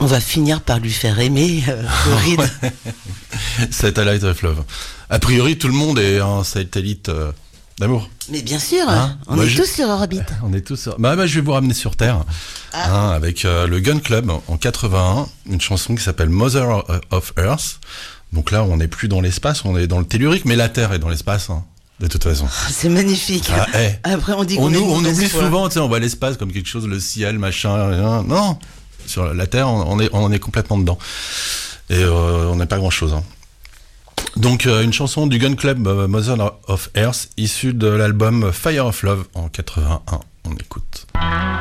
On va finir par lui faire aimer le ride. Satellite of Love. A priori, tout le monde est un satellite d'amour. Mais bien sûr, on Moi, est tous sur orbite. On est tous sur... Bah, je vais vous ramener sur Terre avec le Gun Club en 81, une chanson qui s'appelle Mother of Earth. Donc là, on n'est plus dans l'espace, on est dans le tellurique, mais la Terre est dans l'espace, de toute façon. C'est magnifique. Après, on dit qu'on on oublie souvent, on voit l'espace comme quelque chose, le ciel, machin. Non, sur la Terre, on est complètement dedans. Et on n'est pas grand-chose. Donc, une chanson du Gun Club, Mother of Earth, issue de l'album Fire of Love en 81. On écoute.